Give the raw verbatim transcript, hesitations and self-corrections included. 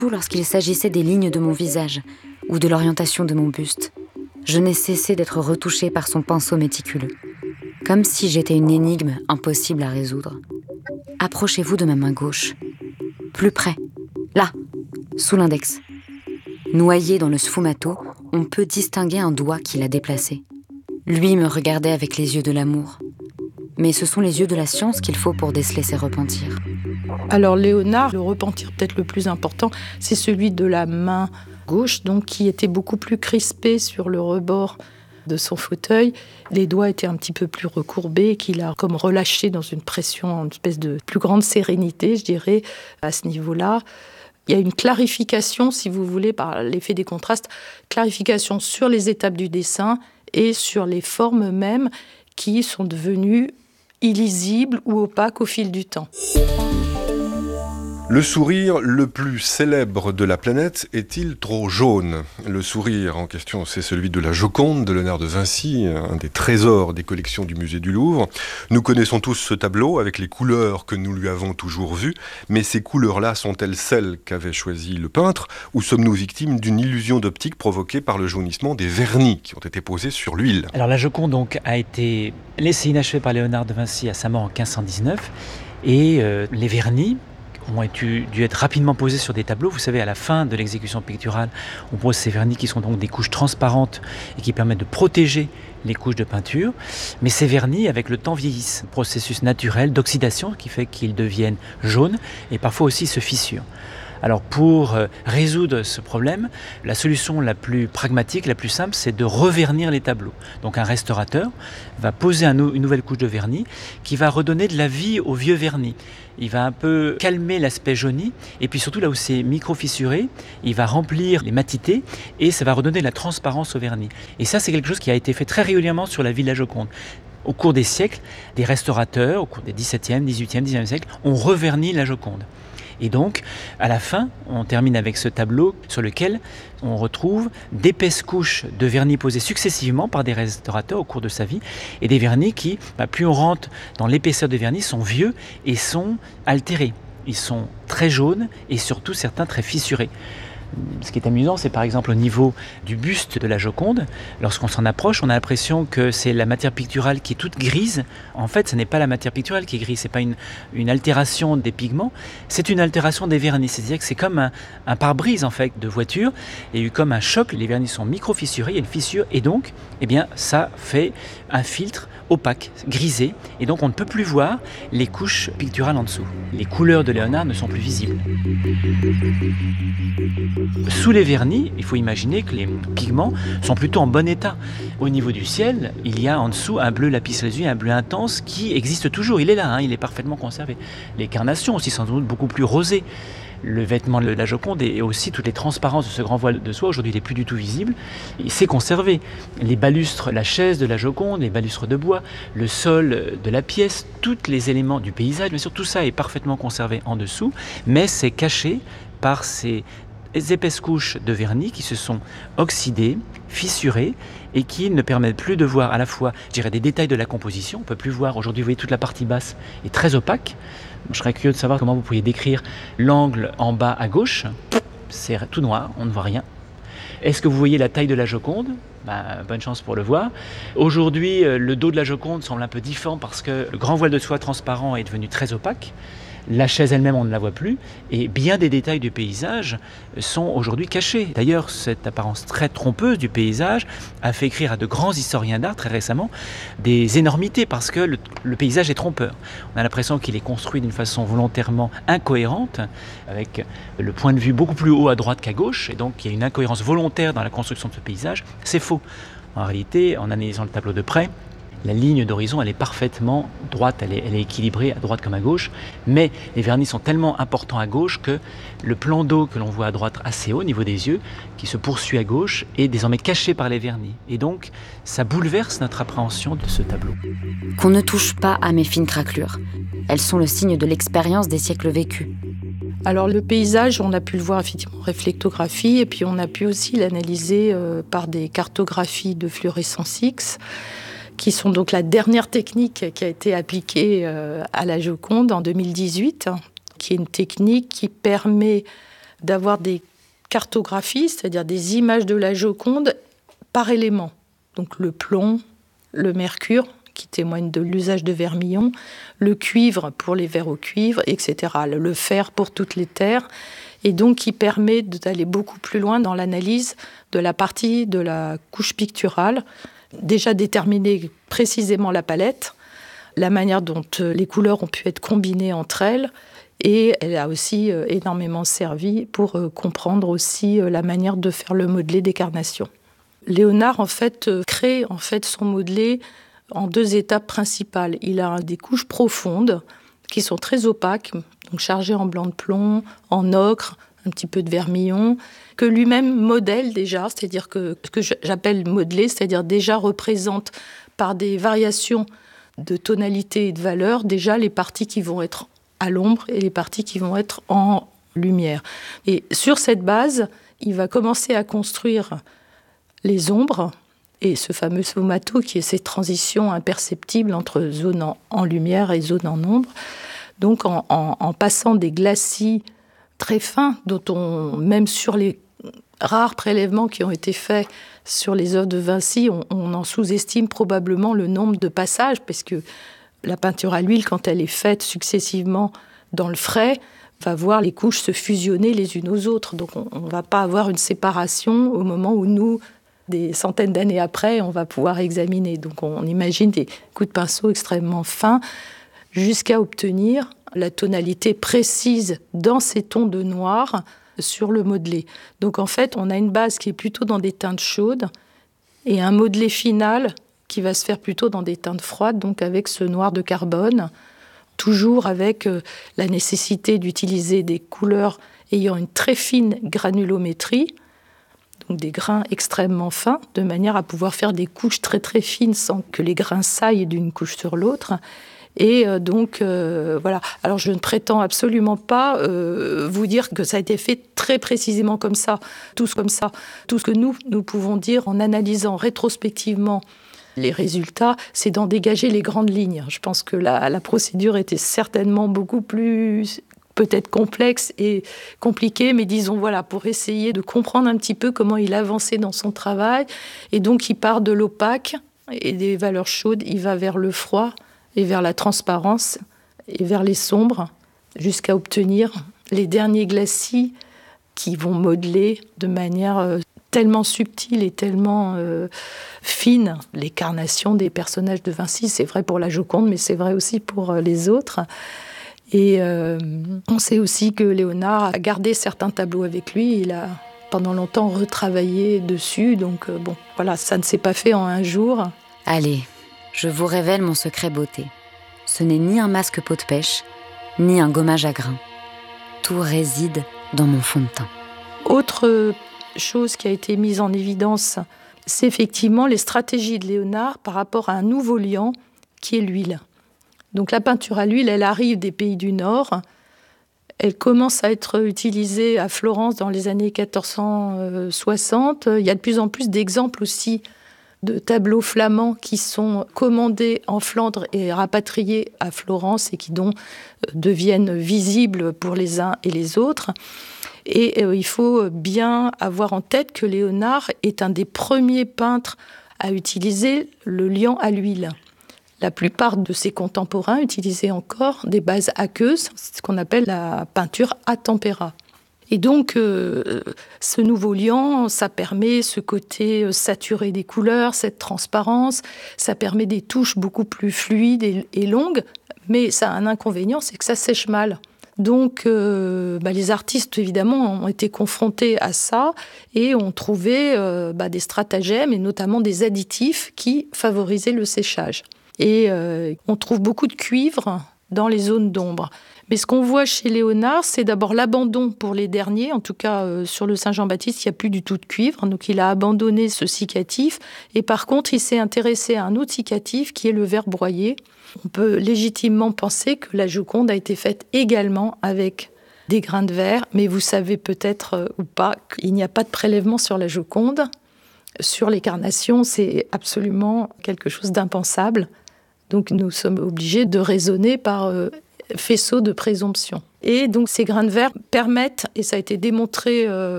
Ou lorsqu'il s'agissait des lignes de mon visage ou de l'orientation de mon buste, je n'ai cessé d'être retouchée par son pinceau méticuleux, comme si j'étais une énigme impossible à résoudre. Approchez-vous de ma main gauche. Plus près. Là, sous l'index. Noyé dans le sfumato, on peut distinguer un doigt qui l'a déplacé. Lui me regardait avec les yeux de l'amour. Mais ce sont les yeux de la science qu'il faut pour déceler ses repentirs. Alors Léonard, le repentir peut-être le plus important, c'est celui de la main gauche, donc qui était beaucoup plus crispé sur le rebord de son fauteuil. Les doigts étaient un petit peu plus recourbés, qu'il a comme relâché dans une pression, une espèce de plus grande sérénité, je dirais, à ce niveau-là. Il y a une clarification, si vous voulez, par l'effet des contrastes, clarification sur les étapes du dessin et sur les formes mêmes qui sont devenues illisibles ou opaques au fil du temps. Le sourire le plus célèbre de la planète est-il trop jaune ? Le sourire en question, c'est celui de la Joconde de Léonard de Vinci, un des trésors des collections du musée du Louvre. Nous connaissons tous ce tableau avec les couleurs que nous lui avons toujours vues, mais ces couleurs-là sont-elles celles qu'avait choisies le peintre, ou sommes-nous victimes d'une illusion d'optique provoquée par le jaunissement des vernis qui ont été posés sur l'huile ? Alors la Joconde donc, a été laissée inachevée par Léonard de Vinci à sa mort en quinze cent dix-neuf, et euh, les vernis ont dû être rapidement posés sur des tableaux. Vous savez, à la fin de l'exécution picturale, on pose ces vernis qui sont donc des couches transparentes et qui permettent de protéger les couches de peinture. Mais ces vernis, avec le temps, vieillissent. Processus naturel d'oxydation qui fait qu'ils deviennent jaunes et parfois aussi se fissurent. Alors pour résoudre ce problème, la solution la plus pragmatique, la plus simple, c'est de revernir les tableaux. Donc un restaurateur va poser un nou- une nouvelle couche de vernis qui va redonner de la vie au vieux vernis. Il va un peu calmer l'aspect jauni et puis surtout là où c'est micro-fissuré, il va remplir les matités et ça va redonner de la transparence au vernis. Et ça, c'est quelque chose qui a été fait très régulièrement sur la Villa Joconde. Au cours des siècles, des restaurateurs, au cours des dix-septième, dix-huitième, dix-neuvième siècle, ont reverni la Joconde. Et donc, à la fin, on termine avec ce tableau sur lequel on retrouve d'épaisses couches de vernis posées successivement par des restaurateurs au cours de sa vie, et des vernis qui, bah, plus on rentre dans l'épaisseur des vernis, sont vieux et sont altérés. Ils sont très jaunes et surtout certains très fissurés. Ce qui est amusant, c'est par exemple au niveau du buste de la Joconde. Lorsqu'on s'en approche, on a l'impression que c'est la matière picturale qui est toute grise. En fait, ce n'est pas la matière picturale qui est grise, ce n'est pas une, une altération des pigments, c'est une altération des vernis. C'est-à-dire que c'est comme un, un pare-brise en fait, de voiture. Il y a eu comme un choc, les vernis sont micro-fissurés, il y a une fissure, et donc eh bien, ça fait un filtre opaque, grisé, et donc on ne peut plus voir les couches picturales en dessous. Les couleurs de Léonard ne sont plus visibles. Sous les vernis, il faut imaginer que les pigments sont plutôt en bon état. Au niveau du ciel, il y a en dessous un bleu lapis-lazuli, un bleu intense qui existe toujours. Il est là, hein, il est parfaitement conservé. Les carnations aussi sans doute beaucoup plus rosées. Le vêtement de la Joconde et aussi toutes les transparences de ce grand voile de soie, aujourd'hui il n'est plus du tout visible. Il s'est conservé. Les balustres, la chaise de la Joconde, les balustres de bois, le sol de la pièce, tous les éléments du paysage, bien sûr tout ça est parfaitement conservé en dessous, mais c'est caché par ces épaisses couches de vernis qui se sont oxydées, fissurées et qui ne permettent plus de voir à la fois, je dirais, des détails de la composition. On ne peut plus voir, aujourd'hui vous voyez toute la partie basse est très opaque. Je serais curieux de savoir comment vous pourriez décrire l'angle en bas à gauche. C'est tout noir, on ne voit rien. Est-ce que vous voyez la taille de la Joconde ? Ben, bonne chance pour le voir. Aujourd'hui, le dos de la Joconde semble un peu difforme parce que le grand voile de soie transparent est devenu très opaque. La chaise elle-même, on ne la voit plus, et bien des détails du paysage sont aujourd'hui cachés. D'ailleurs, cette apparence très trompeuse du paysage a fait écrire à de grands historiens d'art très récemment des énormités, parce que le, le paysage est trompeur. On a l'impression qu'il est construit d'une façon volontairement incohérente, avec le point de vue beaucoup plus haut à droite qu'à gauche, et donc il y a une incohérence volontaire dans la construction de ce paysage. C'est faux. En réalité, en analysant le tableau de près, la ligne d'horizon, elle est parfaitement droite, elle est, elle est équilibrée à droite comme à gauche, mais les vernis sont tellement importants à gauche que le plan d'eau que l'on voit à droite assez haut au niveau des yeux, qui se poursuit à gauche, est désormais caché par les vernis. Et donc, ça bouleverse notre appréhension de ce tableau. Qu'on ne touche pas à mes fines craquelures. Elles sont le signe de l'expérience des siècles vécus. Alors le paysage, on a pu le voir effectivement en réflectographie, et puis on a pu aussi l'analyser euh, par des cartographies de fluorescence X, qui sont donc la dernière technique qui a été appliquée à la Joconde en deux mille dix-huit, qui est une technique qui permet d'avoir des cartographies, c'est-à-dire des images de la Joconde par élément. Donc le plomb, le mercure, qui témoigne de l'usage de vermillon, le cuivre pour les verres au cuivre, et cetera. Le fer pour toutes les terres, et donc qui permet d'aller beaucoup plus loin dans l'analyse de la partie de la couche picturale, déjà déterminer précisément la palette, la manière dont les couleurs ont pu être combinées entre elles, et elle a aussi énormément servi pour comprendre aussi la manière de faire le modelé des carnations. Léonard, en fait, crée en fait son modelé en deux étapes principales. Il a des couches profondes qui sont très opaques, donc chargées en blanc de plomb, en ocre, un petit peu de vermillon, que lui-même modèle déjà, c'est-à-dire que ce que j'appelle modelé, c'est-à-dire déjà représente par des variations de tonalité et de valeur, déjà les parties qui vont être à l'ombre et les parties qui vont être en lumière. Et sur cette base, il va commencer à construire les ombres, et ce fameux sfumato qui est cette transition imperceptible entre zone en, en lumière et zone en ombre. Donc en, en, en passant des glacis très fins, dont on, même sur les rares prélèvements qui ont été faits sur les œuvres de Vinci, on, on en sous-estime probablement le nombre de passages, parce que la peinture à l'huile, quand elle est faite successivement dans le frais, va voir les couches se fusionner les unes aux autres. Donc on ne va pas avoir une séparation au moment où nous, des centaines d'années après, on va pouvoir examiner. Donc on imagine des coups de pinceau extrêmement fins jusqu'à obtenir la tonalité précise dans ces tons de noir sur le modelé. Donc en fait, on a une base qui est plutôt dans des teintes chaudes et un modelé final qui va se faire plutôt dans des teintes froides, donc avec ce noir de carbone, toujours avec la nécessité d'utiliser des couleurs ayant une très fine granulométrie, donc des grains extrêmement fins, de manière à pouvoir faire des couches très très fines sans que les grains saillent d'une couche sur l'autre. Et euh, donc, euh, voilà. Alors, je ne prétends absolument pas euh, vous dire que ça a été fait très précisément comme ça, tous comme ça. Tout ce que nous, nous pouvons dire en analysant rétrospectivement les résultats, c'est d'en dégager les grandes lignes. Je pense que la, la procédure était certainement beaucoup plus peut-être complexe et compliquée, mais disons, voilà, pour essayer de comprendre un petit peu comment il avançait dans son travail. Et donc, il part de l'opaque et des valeurs chaudes, il va vers le froid, et vers la transparence, et vers les sombres, jusqu'à obtenir les derniers glacis qui vont modeler de manière euh, tellement subtile et tellement euh, fine les carnations des personnages de Vinci. C'est vrai pour la Joconde, mais c'est vrai aussi pour euh, les autres. Et euh, on sait aussi que Léonard a gardé certains tableaux avec lui. Il a pendant longtemps retravaillé dessus. Donc euh, bon, voilà, ça ne s'est pas fait en un jour. Allez, je vous révèle mon secret beauté. Ce n'est ni un masque peau de pêche, ni un gommage à grains. Tout réside dans mon fond de teint. Autre chose qui a été mise en évidence, c'est effectivement les stratégies de Léonard par rapport à un nouveau liant qui est l'huile. Donc la peinture à l'huile, elle arrive des pays du Nord. Elle commence à être utilisée à Florence dans les années quatorze cent soixante. Il y a de plus en plus d'exemples aussi de tableaux flamands qui sont commandés en Flandre et rapatriés à Florence et qui donc deviennent visibles pour les uns et les autres. Et euh, il faut bien avoir en tête que Léonard est un des premiers peintres à utiliser le liant à l'huile. La plupart de ses contemporains utilisaient encore des bases aqueuses, ce qu'on appelle la peinture à tempéra. Et donc, euh, ce nouveau liant, ça permet ce côté saturé des couleurs, cette transparence, ça permet des touches beaucoup plus fluides et, et longues, mais ça a un inconvénient, c'est que ça sèche mal. Donc, euh, bah, les artistes, évidemment, ont été confrontés à ça et ont trouvé euh, bah, des stratagèmes et notamment des additifs qui favorisaient le séchage. Et euh, on trouve beaucoup de cuivre dans les zones d'ombre. Mais ce qu'on voit chez Léonard, c'est d'abord l'abandon pour les derniers. En tout cas, euh, sur le Saint-Jean-Baptiste, il n'y a plus du tout de cuivre. Donc, il a abandonné ce cicatif. Et par contre, il s'est intéressé à un autre cicatif qui est le verre broyé. On peut légitimement penser que la Joconde a été faite également avec des grains de verre. Mais vous savez peut-être euh, ou pas qu'il n'y a pas de prélèvement sur la Joconde. Sur les carnations, c'est absolument quelque chose d'impensable. Donc, nous sommes obligés de raisonner par euh, faisceau de présomption. Et donc ces grains de verre permettent, et ça a été démontré euh,